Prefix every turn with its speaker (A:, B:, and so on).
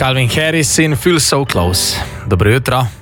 A: Calvin Harris in Feel So Close. Dobro jutro.